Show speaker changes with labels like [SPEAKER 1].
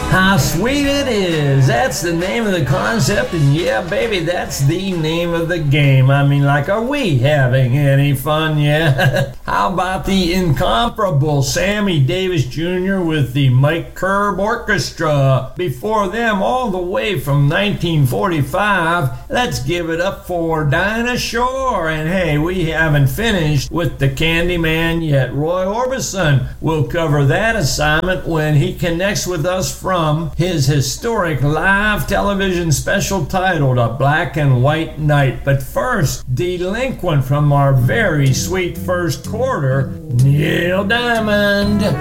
[SPEAKER 1] How sweet it is. That's the name of the concept, and yeah, baby, that's the name of the game. I mean, like, are we having any fun yet? How about the incomparable Sammy Davis Jr. with the Mike Curb Orchestra? Before them, all the way from 1945, let's give it up for Dinah Shore. And hey, we haven't finished with the Candyman yet. Roy Orbison will cover that assignment when he connects with us from his historic live television special titled A Black and White Night. But first, delinquent from our very sweet first quarter, Neil Diamond.